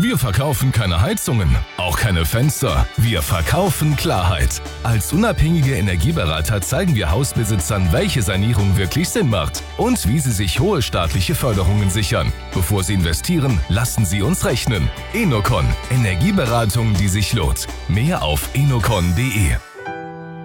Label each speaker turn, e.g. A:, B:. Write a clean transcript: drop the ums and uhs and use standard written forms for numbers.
A: Wir verkaufen keine Heizungen, auch keine Fenster. Wir verkaufen Klarheit. Als unabhängige Energieberater zeigen wir Hausbesitzern, welche Sanierung wirklich Sinn macht und wie sie sich hohe staatliche Förderungen sichern. Bevor Sie investieren, lassen Sie uns rechnen. Enocon. Energieberatung, die sich lohnt. Mehr auf enocon.de.